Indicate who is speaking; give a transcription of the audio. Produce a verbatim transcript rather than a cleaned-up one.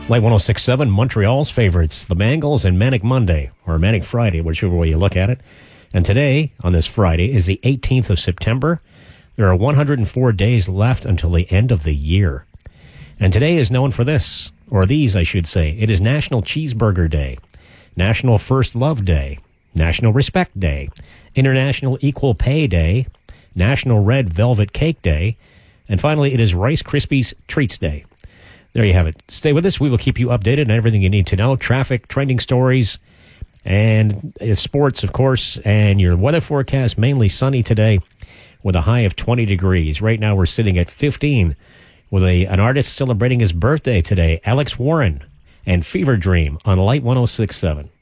Speaker 1: Light one oh six point seven, Montreal's favorites, the Mangles and Manic Monday, or Manic Friday, whichever way you look at it. And today, on this Friday, is the eighteenth of September. There are one hundred four days left until the end of the year. And today is known for this, or these, I should say. It is National Cheeseburger Day, National First Love Day, National Respect Day, International Equal Pay Day, National Red Velvet Cake Day, and finally, it is Rice Krispies Treats Day. There you have it. Stay with us. We will keep you updated on everything you need to know. Traffic, trending stories, and uh, sports, of course. And your weather forecast, mainly sunny today with a high of twenty degrees. Right now we're sitting at fifteen with a an artist celebrating his birthday today, Alex Warren, and Fever Dream on Light one oh six point seven.